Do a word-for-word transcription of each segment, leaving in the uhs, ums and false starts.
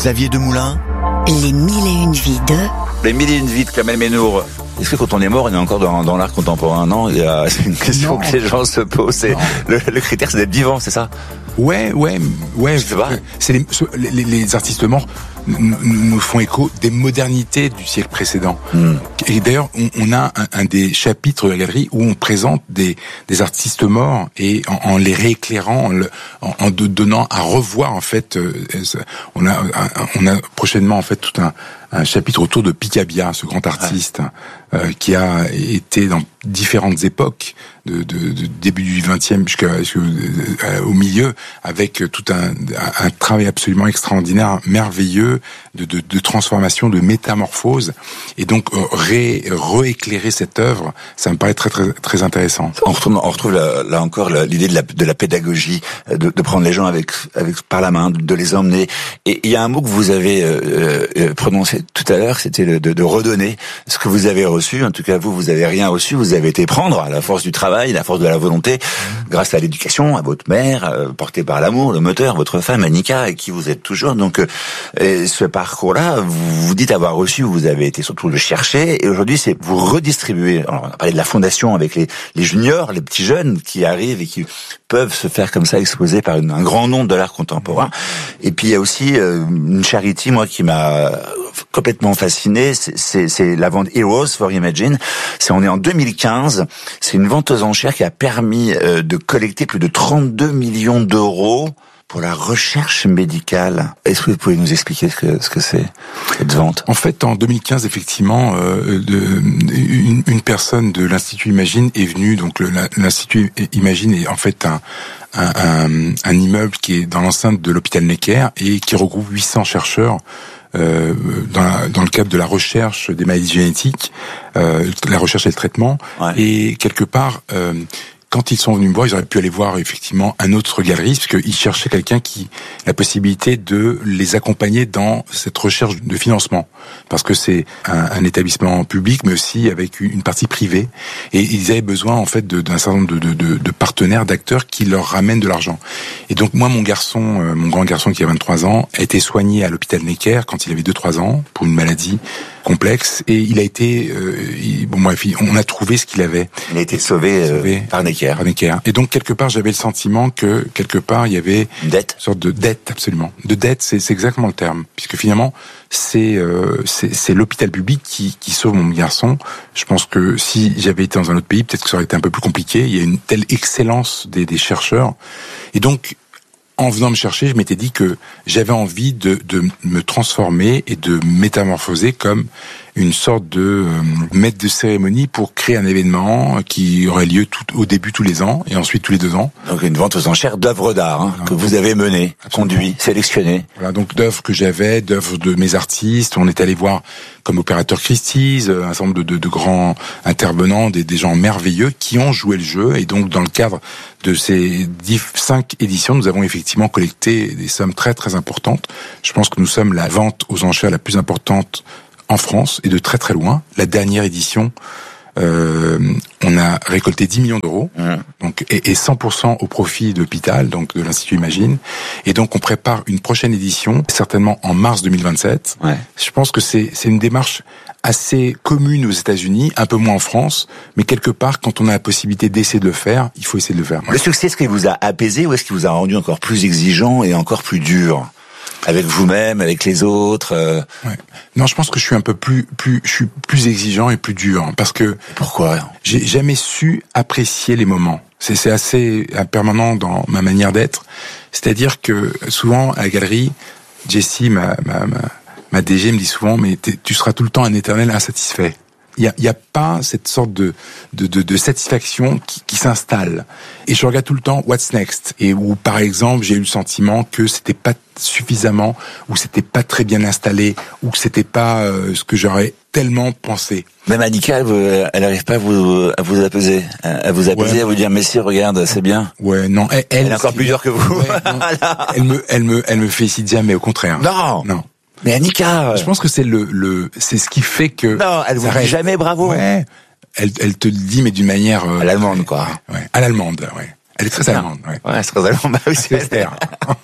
Xavier Demoulin. Les mille et une vies de... Les mille et une vies de Kamel Ménour. Est-ce que quand on est mort, on est encore dans, dans l'art contemporain? Non, il y a, c'est une question non. que les gens se posent. C'est, le, le critère, c'est d'être vivant, c'est ça? Ouais, ouais, ouais. Je sais pas. C'est les, les, les artistes morts nous, nous font écho des modernités du siècle précédent. Mm. Et d'ailleurs, on, on a un, un des chapitres de la galerie où on présente des, des artistes morts et en, en les rééclairant, en, le, en, en donnant à revoir en fait. Euh, on a, on a prochainement en fait tout un, un chapitre autour de Picabia, ce grand artiste ouais. euh, qui a été dans différentes époques, de, de, de début du vingtième jusqu'à, jusqu'au euh, au milieu, avec tout un, un travail absolument extraordinaire, merveilleux, de, de, de transformation, de métamorphose, et donc euh, ré, rééclairer cette œuvre, ça me paraît très très très intéressant. On retrouve, on retrouve là, là encore la, l'idée de la, de la pédagogie, de, de prendre les gens avec, avec par la main, de, de les emmener. Et il y a un mot que vous avez euh, euh, prononcé tout à l'heure, c'était le, de, de redonner ce que vous avez reçu. En tout cas, vous, vous avez rien reçu, vous avez été prendre à la force du travail, à la force de la volonté, mmh. grâce à l'éducation, à votre mère, euh, portée par l'amour, le moteur, votre femme, Annika, avec qui vous êtes toujours. Donc, euh, ce parcours-là, vous vous dites avoir reçu, vous avez été surtout le chercher, et aujourd'hui, c'est vous redistribuer. Alors, on a parlé de la fondation avec les, les juniors, les petits jeunes qui arrivent et qui peuvent se faire comme ça exposer par une, un grand nom de l'art contemporain. Et puis, il y a aussi euh, une charity, moi, qui m'a complètement fasciné, c'est, c'est, c'est la vente Heroes for Imagine. C'est, on est en deux mille quinze. C'est une vente aux enchères qui a permis euh, de collecter plus de trente-deux millions d'euros pour la recherche médicale. Est-ce que vous pouvez nous expliquer ce que, ce que c'est, cette vente? En fait, en deux mille quinze, effectivement, euh, de, une, une personne de l'Institut Imagine est venue. Donc, le, l'Institut Imagine est en fait un, un, un, un immeuble qui est dans l'enceinte de l'hôpital Necker et qui regroupe huit cents chercheurs. Euh, dans, la, dans le cadre de la recherche des maladies génétiques, euh, la recherche et le traitement, ouais. et quelque part, euh, quand ils sont venus me voir, ils auraient pu aller voir effectivement un autre galeriste, parce qu'ils cherchaient quelqu'un qui a la possibilité de les accompagner dans cette recherche de financement, parce que c'est un, un établissement public, mais aussi avec une partie privée, et ils avaient besoin en fait de, d'un certain nombre de, de, de, de partenaires, d'acteurs qui leur ramènent de l'argent. Et donc moi, mon garçon, euh, mon grand garçon qui a vingt-trois ans, a été soigné à l'hôpital Necker quand il avait deux trois ans pour une maladie complexe, et il a été, euh, il, bon bref, on a trouvé ce qu'il avait. Il a été sauvé, sauvé euh, par Necker. Par Necker. Et donc quelque part, j'avais le sentiment que quelque part il y avait une dette, une sorte de dette, absolument, de dette. C'est, c'est exactement le terme, puisque finalement c'est euh, c'est, c'est l'hôpital public qui, qui sauve mon garçon. Je pense que si j'avais été dans un autre pays, peut-être que ça aurait été un peu plus compliqué. Il y a une telle excellence des, des chercheurs, et donc. En venant me chercher, je m'étais dit que j'avais envie de, de me transformer et de métamorphoser comme une sorte de euh, maître de cérémonie pour créer un événement qui aurait lieu tout, au début tous les ans et ensuite tous les deux ans. Donc une vente aux enchères d'œuvres d'art hein, voilà, que vous avez menée, conduit, sélectionné. Voilà, donc d'œuvres que j'avais, d'œuvres de mes artistes. On est allé voir comme opérateur Christie's, un certain nombre de, de, de grands intervenants, des, des gens merveilleux qui ont joué le jeu. Et donc dans le cadre de ces dix, cinq éditions, nous avons effectivement collecté des sommes très très importantes. Je pense que nous sommes la vente aux enchères la plus importante en France et de très très loin. La dernière édition, euh, on a récolté dix millions d'euros, mmh. donc et, et cent pour cent au profit de l'hôpital, donc de l'Institut Imagine. Et donc on prépare une prochaine édition, certainement en mars deux mille vingt-sept. Ouais. Je pense que c'est c'est une démarche assez commune aux États-Unis, un peu moins en France, mais quelque part, quand on a la possibilité d'essayer de le faire, il faut essayer de le faire. Le succès, est-ce qu'il vous a apaisé ou est-ce qu'il vous a rendu encore plus exigeant et encore plus dur? Avec vous-même, avec les autres. Euh... Ouais. Non, je pense que je suis un peu plus, plus, je suis plus exigeant et plus dur, parce que. Pourquoi? J'ai jamais su apprécier les moments. C'est, c'est assez permanent dans ma manière d'être. C'est-à-dire que souvent à la galerie, Jessie, ma, ma, ma, ma D G, me dit souvent, mais tu seras tout le temps un éternel insatisfait. Il y a, il y a pas cette sorte de de, de, de satisfaction qui, qui s'installe. Et je regarde tout le temps what's next. Et où, par exemple, j'ai eu le sentiment que c'était pas suffisamment, ou c'était pas très bien installé, ou que c'était pas euh, ce que j'aurais tellement pensé. Même Annika, elle, elle arrive pas à vous, à vous apaiser, à vous apaiser, ouais. à vous dire, mais si, regarde, c'est bien. Ouais, non, elle, elle, elle est encore plus dure que vous. Ouais, elle me, elle me, elle me félicite jamais, au contraire. Non. Non. Mais Annika, je pense que c'est le, le, c'est ce qui fait que. Non, elle vous dit jamais bravo. Ouais. Elle, elle te le dit, mais d'une manière. Euh, à l'allemande, quoi. Ouais. À l'allemande, ouais. Elle est très allemande, ouais. Ouais, c'est très allemande, bah oui, c'est Esther.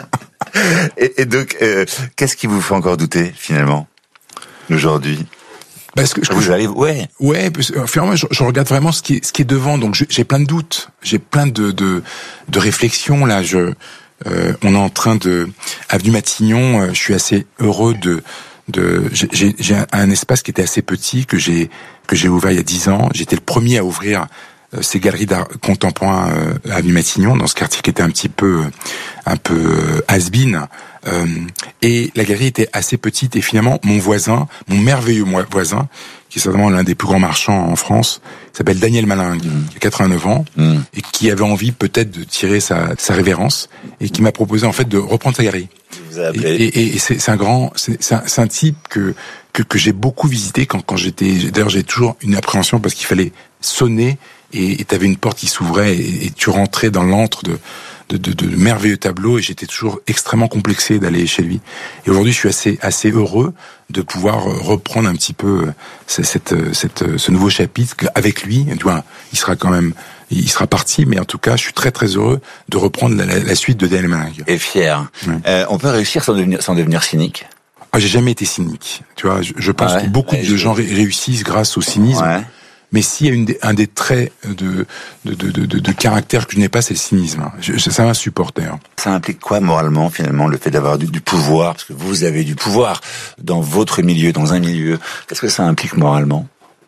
et, et donc, euh, qu'est-ce qui vous fait encore douter, finalement, aujourd'hui? Parce que je, vous arrive, ouais, ouais. Parce que, finalement, je, je regarde vraiment ce qui est, ce qui est devant. Donc, je, j'ai plein de doutes, j'ai plein de de, de réflexions là. Je, euh, on est en train de avenue Matignon. Euh, je suis assez heureux de de. J'ai, j'ai un, un espace qui était assez petit que j'ai que j'ai ouvert il y a dix ans. J'étais le premier à ouvrir euh, ces galeries d'art contemporain euh, à avenue Matignon, dans ce quartier qui était un petit peu un peu euh, has-been. Euh, et la galerie était assez petite et finalement mon voisin, mon merveilleux voisin, qui est certainement l'un des plus grands marchands en France, s'appelle Daniel Malingue, mmh. qui a quatre-vingt-neuf ans mmh. et qui avait envie peut-être de tirer sa, sa révérence et qui m'a proposé en fait de reprendre sa galerie. Vous avez appelé. Et, et, et c'est, c'est un grand, c'est, c'est, un, c'est un type que que, que j'ai beaucoup visité quand quand j'étais. D'ailleurs, j'ai toujours une appréhension parce qu'il fallait sonner et tu avais une porte qui s'ouvrait et, et tu rentrais dans l'antre de De, de, de merveilleux tableaux et j'étais toujours extrêmement complexé d'aller chez lui. Et aujourd'hui, je suis assez assez heureux de pouvoir reprendre un petit peu cette, cette, cette ce nouveau chapitre avec lui. Tu vois, il sera quand même, il sera parti, mais en tout cas, je suis très très heureux de reprendre la, la, la suite de Daniel Malingue. Et fier. Ouais. Euh, on peut réussir sans devenir sans devenir cynique. Ah, j'ai jamais été cynique. Tu vois, je, je pense ah ouais, que beaucoup ouais, de gens ré- réussissent grâce au cynisme. Ouais. Mais s'il y a une des, un des traits de, de, de, de, de caractère que je n'ai pas, c'est le cynisme. Je, ça m'insupporte d'ailleurs. Ça implique quoi moralement finalement, le fait d'avoir du, du pouvoir? Parce que vous avez du pouvoir dans votre milieu, dans un milieu. Qu'est-ce que ça implique moralement?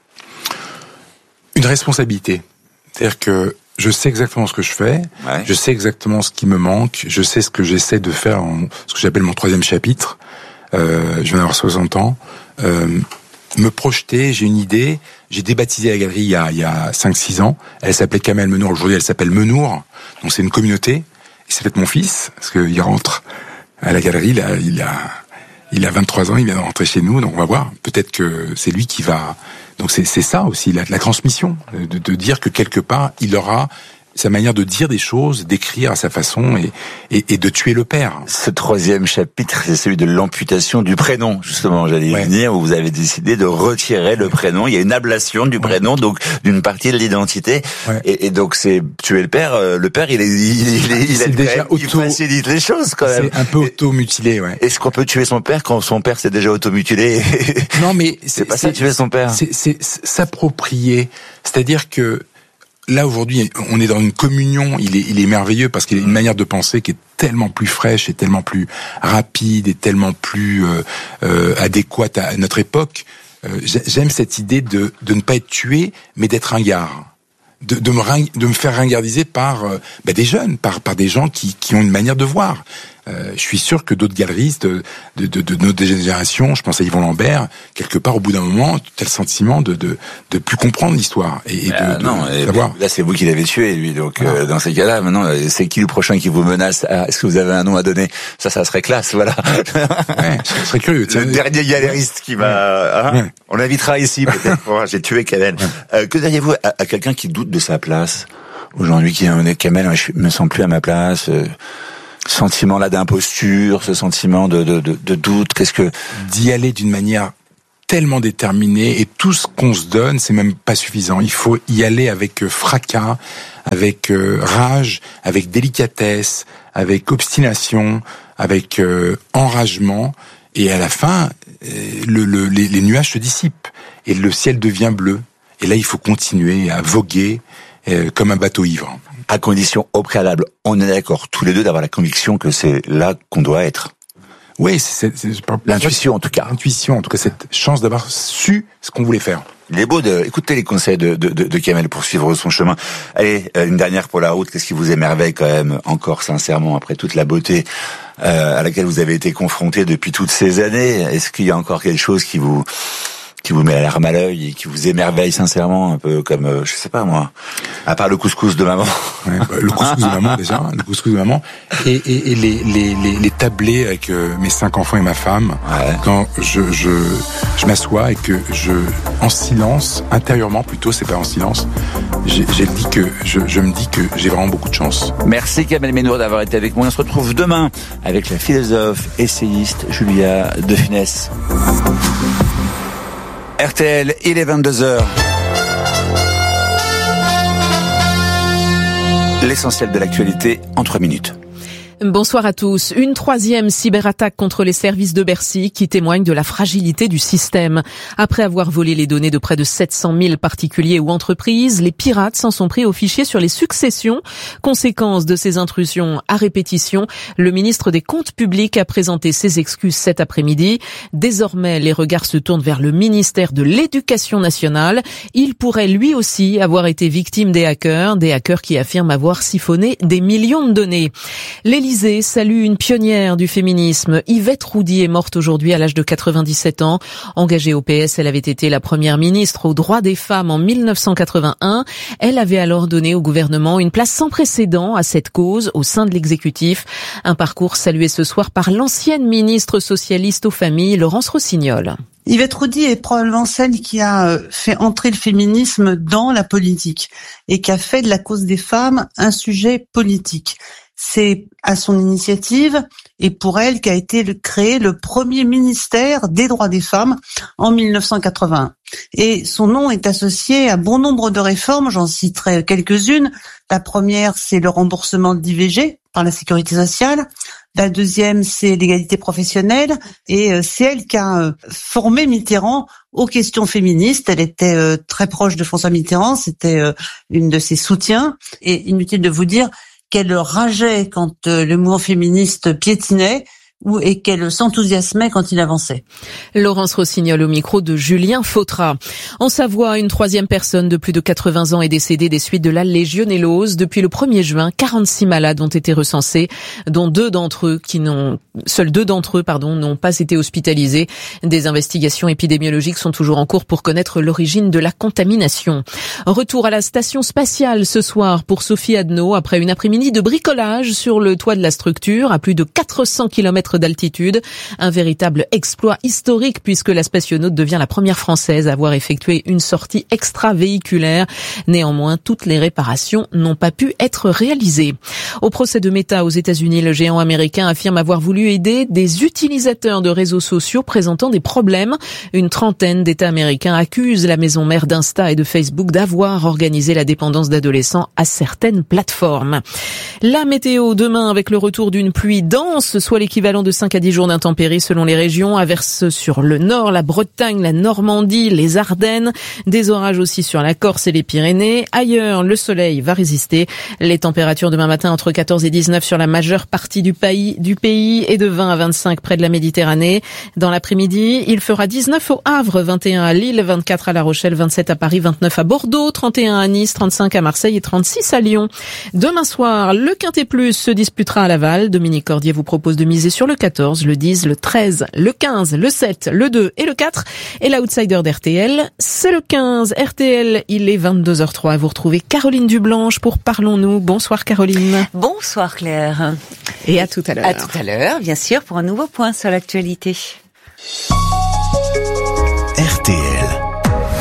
Une responsabilité. C'est-à-dire que je sais exactement ce que je fais, ouais. je sais exactement ce qui me manque, je sais ce que j'essaie de faire en ce que j'appelle mon troisième chapitre. Euh, je viens d'avoir soixante ans. Euh, me projeter, j'ai une idée. J'ai débaptisé la galerie il y a, il y a cinq six ans. Elle s'appelait Kamel Menour. Aujourd'hui, elle s'appelle Menour. Donc, c'est une communauté. Et c'est peut-être mon fils, parce qu'il rentre à la galerie, là, il a, il a vingt-trois ans, il vient de rentrer chez nous. Donc, on va voir. Peut-être que c'est lui qui va... Donc, c'est, c'est ça aussi, la, la transmission. De, de dire que quelque part, il aura sa manière de dire des choses, d'écrire à sa façon et, et, et de tuer le père. Ce troisième chapitre, c'est celui de l'amputation du prénom, justement, j'allais ouais. venir, où vous avez décidé de retirer le prénom. Il y a une ablation du prénom, ouais. donc d'une partie de l'identité. Ouais. Et, et donc c'est tuer le père. Le père, il est, il, il, il, il a déjà auto... il facilite les choses quand même. C'est un peu auto-mutilé, ouais. Est-ce qu'on peut tuer son père quand son père s'est déjà auto-mutilé? Non, mais c'est, c'est pas ça tuer son père. C'est, c'est, c'est s'approprier. C'est-à-dire que là, aujourd'hui, on est dans une communion, il est, il est merveilleux parce qu'il a une manière de penser qui est tellement plus fraîche et tellement plus rapide et tellement plus euh, euh, adéquate à notre époque. Euh, j'aime cette idée de, de ne pas être tué, mais d'être ringard. De, de, me, ring, de me faire ringardiser par euh, bah, des jeunes, par, par des gens qui, qui ont une manière de voir. Euh, je suis sûr que d'autres galeristes de, de, de, de notre génération, je pense à Yvon Lambert, quelque part au bout d'un moment, tu as le sentiment de, de, de plus comprendre l'histoire et, et de, euh, de, non, de savoir. Là, c'est vous qui l'avez tué, lui. Donc, ah. euh, dans ces cas-là, maintenant, c'est qui le prochain qui vous menace? ah, Est-ce que vous avez un nom à donner? Ça, ça serait classe, voilà. Ouais, je serais curieux. Le dernier galériste qui m'a... Ouais. Hein ouais. On l'invitera ici, peut-être. Pour... J'ai tué Kamel. Ouais. Euh, que diriez-vous à, à quelqu'un qui doute de sa place aujourd'hui, qui est Kamel, je me sens plus à ma place euh... Ce sentiment-là d'imposture, ce sentiment de, de, de, de doute, qu'est-ce que... D'y aller d'une manière tellement déterminée, et tout ce qu'on se donne, c'est même pas suffisant. Il faut y aller avec fracas, avec euh, rage, avec délicatesse, avec obstination, avec euh, enragement, et à la fin, euh, le, le, les, les nuages se dissipent, et le ciel devient bleu. Et là, il faut continuer à voguer euh, comme un bateau ivre. À condition, au préalable, on est d'accord tous les deux d'avoir la conviction que c'est là qu'on doit être. Oui, c'est, c'est, c'est l'intuition en tout cas. L'intuition, en tout cas, cette chance d'avoir su ce qu'on voulait faire. Il est beau de écouter les conseils de, de, de, de Kamel pour suivre son chemin. Allez, une dernière pour la route. Qu'est-ce qui vous émerveille quand même, encore sincèrement, après toute la beauté euh, à laquelle vous avez été confronté depuis toutes ces années? Est-ce qu'il y a encore quelque chose qui vous... qui vous met la larme à l'œil et qui vous émerveille sincèrement, un peu comme, euh, je sais pas moi, à part le couscous de maman. Ouais, bah, le couscous de maman déjà, le couscous de maman, et, et, et les, les, les, les tablés avec euh, mes cinq enfants et ma femme, ouais. quand je, je, je m'assois et que je, en silence, intérieurement plutôt, c'est pas en silence, j'ai, j'ai dit que, je, je me dis que j'ai vraiment beaucoup de chance. Merci Kamel Menour d'avoir été avec moi. On se retrouve demain avec la philosophe, essayiste Julia De Funès. R T L, il est vingt-deux heures. L'essentiel de l'actualité en trois minutes. Bonsoir à tous. Une troisième cyberattaque contre les services de Bercy qui témoigne de la fragilité du système. Après avoir volé les données de près de sept cent mille particuliers ou entreprises, les pirates s'en sont pris aux fichiers sur les successions. Conséquence de ces intrusions à répétition, le ministre des Comptes publics a présenté ses excuses cet après-midi. Désormais, les regards se tournent vers le ministère de l'Éducation nationale. Il pourrait lui aussi avoir été victime des hackers, des hackers qui affirment avoir siphonné des millions de données. L'Élysée salue une pionnière du féminisme. Yvette Roudy est morte aujourd'hui à l'âge de quatre-vingt-dix-sept ans. Engagée au P S, elle avait été la première ministre aux droits des femmes en mille neuf cent quatre-vingt-un. Elle avait alors donné au gouvernement une place sans précédent à cette cause au sein de l'exécutif. Un parcours salué ce soir par l'ancienne ministre socialiste aux familles, Laurence Rossignol. Yvette Roudy est probablement celle qui a fait entrer le féminisme dans la politique et qui a fait de la cause des femmes un sujet politique. C'est à son initiative et pour elle qu'a été créé le premier ministère des droits des femmes en mille neuf cent quatre-vingt-un. Et son nom est associé à bon nombre de réformes, j'en citerai quelques-unes. La première, c'est le remboursement de l'I V G par la sécurité sociale. La deuxième, c'est l'égalité professionnelle. Et c'est elle qui a formé Mitterrand aux questions féministes. Elle était très proche de François Mitterrand, c'était une de ses soutiens. Et inutile de vous dire qu'elle rageait quand le mouvement féministe piétinait et qu'elle s'enthousiasmait quand il avançait. Laurence Rossignol au micro de Julien Fautra. En Savoie, une troisième personne de plus de quatre-vingts ans est décédée des suites de la légionellose. Depuis le premier juin, quarante-six malades ont été recensés, dont deux d'entre eux qui n'ont, seuls deux d'entre eux, pardon, n'ont pas été hospitalisés. Des investigations épidémiologiques sont toujours en cours pour connaître l'origine de la contamination. Retour à la station spatiale ce soir pour Sophie Adno après une après-midi de bricolage sur le toit de la structure à plus de quatre cents kilomètres d'altitude. Un véritable exploit historique puisque la spationaute devient la première française à avoir effectué une sortie extravéhiculaire. Néanmoins, toutes les réparations n'ont pas pu être réalisées. Au procès de Meta aux États-Unis, le géant américain affirme avoir voulu aider des utilisateurs de réseaux sociaux présentant des problèmes. Une trentaine d'États américains accusent la maison mère d'Insta et de Facebook d'avoir organisé la dépendance d'adolescents à certaines plateformes. La météo demain avec le retour d'une pluie dense, soit l'équivalent de cinq à dix jours d'intempéries selon les régions. Averse sur le nord, la Bretagne, la Normandie, les Ardennes. Des orages aussi sur la Corse et les Pyrénées. Ailleurs, le soleil va résister. Les températures demain matin entre quatorze et dix-neuf sur la majeure partie du pays, du pays et de vingt à vingt-cinq près de la Méditerranée. Dans l'après-midi, il fera dix-neuf au Havre, vingt et un à Lille, vingt-quatre à La Rochelle, vingt-sept à Paris, vingt-neuf à Bordeaux, trente et un à Nice, trente-cinq à Marseille et trente-six à Lyon. Demain soir, le Quintet Plus se disputera à Laval. Dominique Cordier vous propose de miser sur le quatorze, le dix, le treize, le quinze, le sept, le deux et le quatre. Et l'outsider d'R T L, c'est le quinze. R T L, il est vingt-deux heures zéro trois. Vous retrouvez Caroline Dublanche pour Parlons-nous. Bonsoir Caroline. Bonsoir Claire. Et à tout à l'heure. À tout à l'heure, bien sûr, pour un nouveau point sur l'actualité.